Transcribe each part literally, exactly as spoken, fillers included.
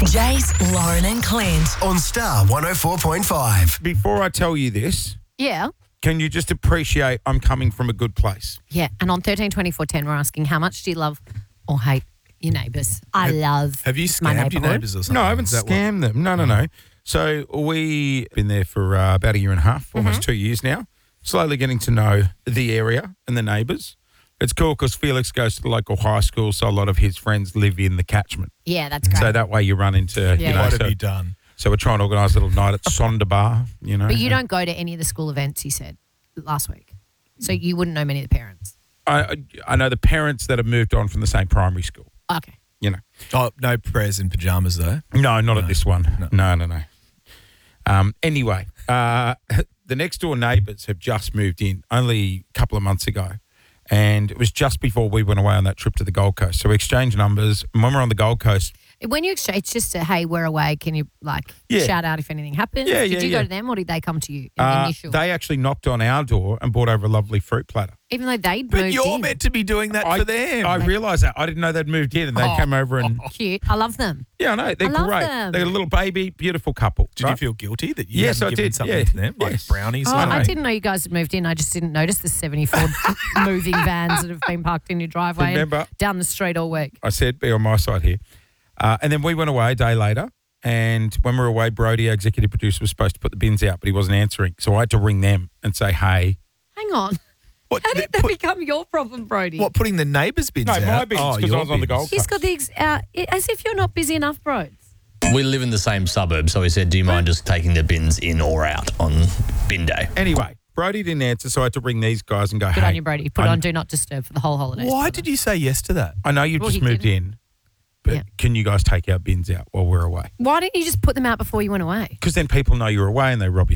Jace, Lauren and Clint. On Star one oh four point five. Before I tell you this, Yeah. can you just appreciate I'm coming from a good place? Yeah. And on thirteen twenty-four ten, we're asking how much do you love or hate your neighbours? I love Have you my scammed your neighbourhood. neighbours or something? No, I haven't Is that what- scammed them. No, no, no. So we've been there for uh, about a year and a half, almost Mm-hmm. two years now, slowly getting to know the area and the neighbours. It's cool because Felix goes to the local high school, so a lot of his friends live in the catchment. Yeah, that's great. So that way you run into, Yeah. you know. What so, have you done? so we're trying to organise a little night at Sonda Bar, you know. But you don't go to any of the school events, you said last week. So you wouldn't know many of the parents. I, I I know the parents that have moved on from the same primary school, Okay. you know. Oh, no prayers in pyjamas though. No, not at this one. no. No, no, no. Um, anyway, uh, the next door neighbours have just moved in only a couple of months ago. And it was just before we went away on that trip to the Gold Coast. So we exchanged numbers. And when we're on the Gold Coast, When you exchange, it's just a, hey, we're away. Can you, like, Yeah. shout out if anything happens? Yeah, Did yeah, you yeah. go to them or did they come to you? uh, Initial? they actually knocked on our door and brought over a lovely fruit platter. Even though they'd But moved you're in. meant to be doing that I, for them. I realised that. I didn't know they'd moved in and they Oh. came over and, Cute. I love them. yeah, I know. They're I love great. them. They're a little baby, beautiful couple. Did you right? feel guilty that you Yes, hadn't I given did, something yeah. to them, like Yes. brownies? Oh, or I something? didn't know you guys had moved in. I just didn't notice the seventy-four moving vans that have been parked in your driveway and Remember- down the street all week. I said, be on my side here. Uh, and then we went away a day later. And when we were away, Brody, our executive producer, was supposed to put the bins out, but he wasn't answering. So I had to ring them and say, hey. Hang on. What, How did the- that put- become your problem, Brody? what, putting the neighbours' bins No, out? my bins, Oh, 'cause I your was on the bins. Gold He's got the, ex- uh, as if you're not busy enough, bros. We live in the same suburb, so he said, do you mind just taking the bins in or out on bin day? Anyway, Brody didn't answer, so I had to ring these guys and go, Good hey. on you, Brody. Put I, on Do Not Disturb for the whole holiday. Why did you say yes to that? I know you've Well, just he moved didn't. in, but Yeah. can you guys take our bins out while we're away? Why didn't you just put them out before you went away? Because then people know you're away and they rob you.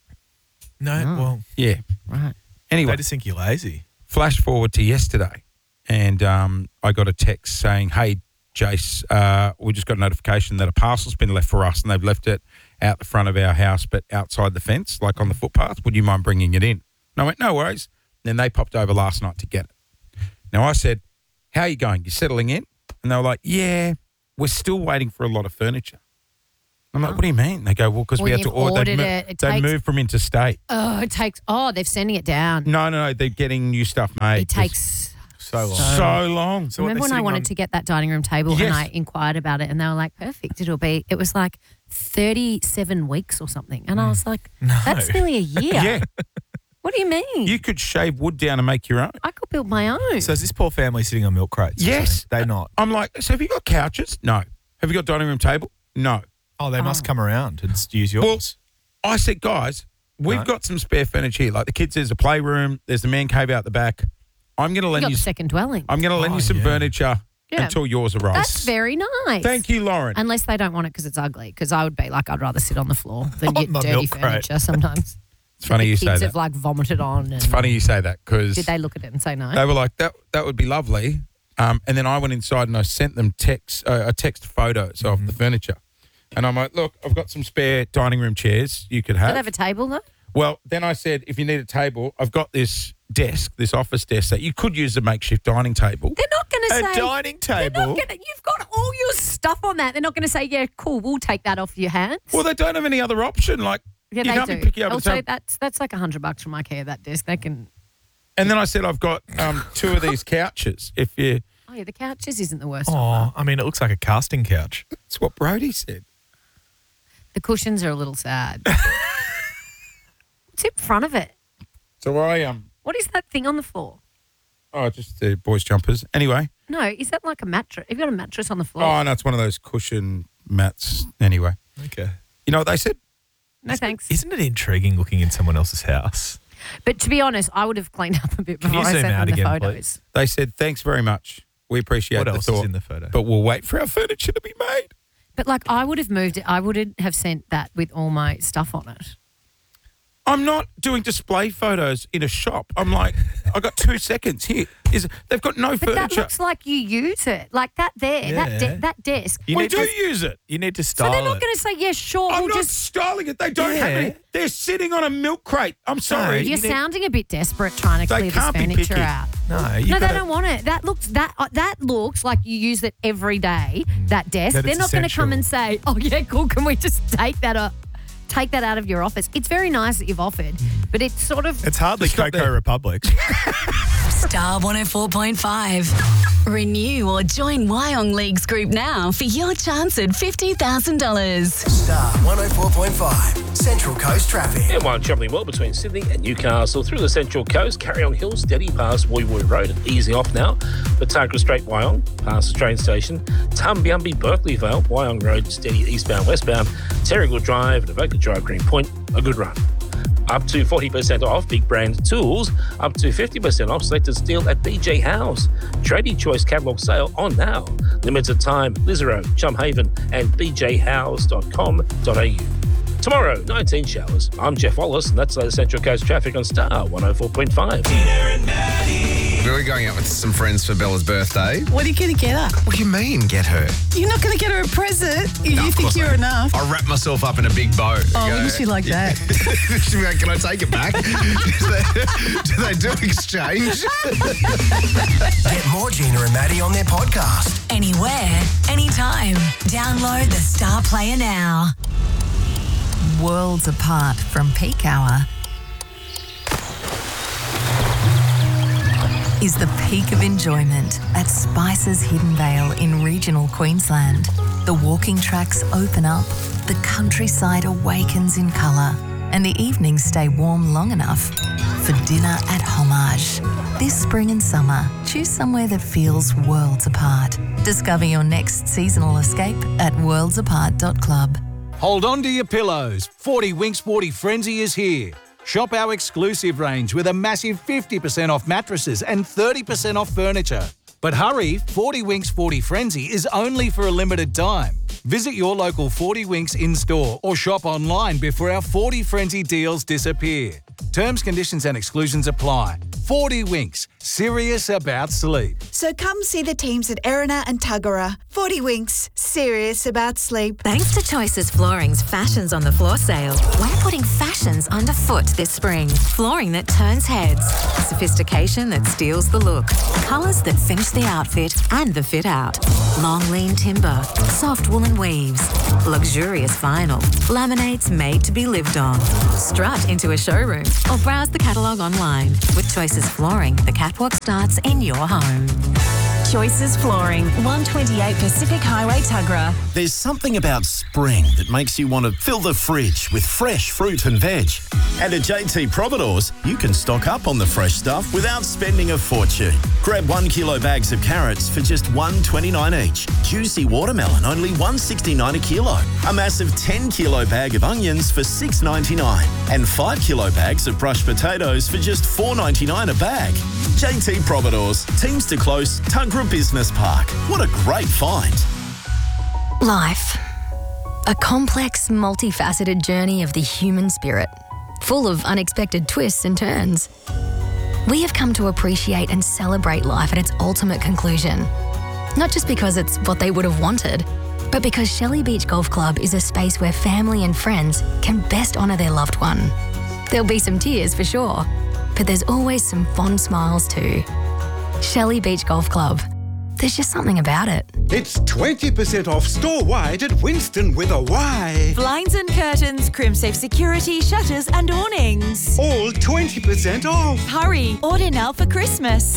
No, Oh. well, Yeah. Right. Anyway, they just think you're lazy. flash forward to yesterday, and um, I got a text saying, hey, Jace, uh, we just got a notification that a parcel's been left for us and they've left it out the front of our house but outside the fence, like on the footpath. Would you mind bringing it in? And I went, no worries. And then they popped over last night to get it. Now I said, how are you going? You settling in? And they were like, yeah, we're still waiting for a lot of furniture. I'm like, what do you mean? They go, well, because we Well, had to you've order. They, ordered mo- it. It they takes- moved from interstate. Oh, it takes, oh, they're sending it down. No, no, no. They're getting new stuff made. It takes, So long. so long. So what, remember they're when I sitting wanted on- to get that dining room table Yes. and I inquired about it and they were like, perfect, it'll be, it was like thirty-seven weeks or something. And I was like, that's nearly a year. Yeah. What do you mean? You could shave wood down and make your own. I could build my own. So is this poor family sitting on milk crates? or Yes. something? They not. I'm like, so have you got couches? No. Have you got dining room table? No. Oh, they must come around and s- use yours. I said, guys, we've No. got some spare furniture here. Like the kids, there's a playroom, there's the man cave out the back. I'm going to you lend got you. the second dwelling. I'm going to lend Oh, you some yeah. furniture Yeah. until yours arrives. That's very nice. Thank you, Lauren. Unless they don't want it because it's ugly. Because I would be like, I'd rather sit on the floor than On get my dirty milk crate. furniture sometimes. It's funny the you kids say that. have like vomited on. And It's funny you say that because Did they look at it and say no? they were like, that that would be lovely. Um, and then I went inside and I sent them text, uh, a text photos of Mm-hmm. the furniture. And I'm like, look, I've got some spare dining room chairs you could Did have. they have a table though? Well, then I said, if you need a table, I've got this desk, this office desk that you could use as a makeshift dining table. They're not going to A say. dining They're table? not gonna, you've got all your stuff on that. They're not going to say, yeah, cool, we'll take that off your hands. Well, they don't have any other option. Like, yeah, you they can't do. be picky up and also, say- that's that's like a hundred bucks from IKEA. That desk, they can. And then I said, I've got um, two of these couches. If you, Oh yeah, the couches isn't the worst. Oh, offer. I mean, it looks like a casting couch. that's what Brody said. The cushions are a little sad. What's in front of it? So I um, What is that thing on the floor? oh, just the boys' jumpers. Anyway, No, is that like a mattress? Have you got a mattress on the floor? oh no, it's one of those cushion mats. Anyway, Okay. you know what they said? no, thanks. Isn't it intriguing looking in someone else's house? But to be honest, I would have cleaned up a bit Can before you I zoom sent out them the again, photos. please? They said, thanks very much. We appreciate What the else thought, is in the photo? but we'll wait for our furniture to be made. But like, I would have moved it. I would have sent that with all my stuff on it. I'm not doing display photos in a shop. I'm like, I got two seconds here. Is they've got no But that furniture. looks like you use it, like that there, that Yeah. de- that desk. You we need do to- use it. You need to So style they're not it. going to say, yeah, sure, I'm we'll not just. styling it. They don't have Yeah. any. They're sitting on a milk crate. I'm sorry. You're you need- sounding a bit desperate trying to They clear this can't be furniture picky. out. No, you No, gotta, they don't want it. That looks that uh, that looks like you use it every day. That desk. That They're it's not going to come essential. and say, "Oh yeah, cool. Can we just take that up, take that out of your office?" It's very nice that you've offered, but it's sort of It's hardly not Cocoa there. Republic. Star one oh four point five. Renew or join Wyong Leagues Group now for your chance at fifty thousand dollars. Star one oh four point five. Central Coast Traffic. And one travelling well between Sydney and Newcastle through the Central Coast, Carryong Hill, steady past Woy Woy Road and easing off now. Batagra Strait, Wyong, past the train station. Tumbiumbi, Berkeley Vale, Wyong Road, steady eastbound, westbound. Terrigal Drive and Avoca Drive, Green Point, a good run. Up to forty percent off Big Brand Tools, up to fifty percent off selected steel at B J House. Tradie Choice catalogue sale on now. Limited time, Lizero, Chumhaven and b j house dot com dot a u. Tomorrow, nineteen showers. I'm Jeff Wallace and that's the Central Coast Traffic on Star one oh four point five. We were going out with some friends for Bella's birthday. What are you going to get her? What do you mean, get her? You're not going to get her a present. You No, of think course you're not. enough? I wrap myself up in a big bow. Oh, Go, wouldn't she like that? She'll be like, can I take it back? do, they, do they do exchange? Get more Gina and Maddie on their podcast. Anywhere, anytime. Download the Star Player now. Worlds apart from peak hour is the peak of enjoyment at Spice's Hidden Vale in regional Queensland. The walking tracks open up, the countryside awakens in colour, and the evenings stay warm long enough for dinner at Homage. This spring and summer, choose somewhere that feels worlds apart. Discover your next seasonal escape at worlds apart dot club. Hold on to your pillows. forty Winks forty Frenzy is here. Shop our exclusive range with a massive fifty percent off mattresses and thirty percent off furniture. But hurry, forty Winks forty Frenzy is only for a limited time. Visit your local forty Winks in-store or shop online before our forty Frenzy deals disappear. Terms, conditions and exclusions apply. forty Winks, serious about sleep. So come see the teams at Erina and Tuggerah. forty Winks, serious about sleep. Thanks to Choices Flooring's Fashions on the Floor sale, we're putting fashions underfoot this spring. Flooring that turns heads, sophistication that steals the look, colours that finish the outfit and the fit out. Long lean timber, soft woolen weaves, luxurious vinyl, laminates made to be lived on. Strut into a showroom or browse the catalogue online. With Choices Flooring, the catwalk starts in your home. Choices Flooring, one twenty-eight Pacific Highway, Tuggerah. There's something about spring that makes you want to fill the fridge with fresh fruit and veg. And at J T Providores, you can stock up on the fresh stuff without spending a fortune. Grab one kilo bags of carrots for just one dollar twenty-nine each. Juicy watermelon, only one dollar sixty-nine a kilo. A massive ten kilo bag of onions for six dollars ninety-nine. And five kilo bags of brushed potatoes for just four dollars ninety-nine a bag. J T Providores, Teamster Close, Tuggerah Business Park. What a great find. Life. A complex, multifaceted journey of the human spirit, full of unexpected twists and turns. We have come to appreciate and celebrate life at its ultimate conclusion. Not just because it's what they would have wanted, but because Shelley Beach Golf Club is a space where family and friends can best honour their loved one. There'll be some tears for sure, but there's always some fond smiles too. Shelley Beach Golf Club. There's just something about it. It's twenty percent off store-wide at Winston with a Y. Blinds and curtains, crimsafe security, shutters and awnings. All twenty percent off. Hurry, order now for Christmas.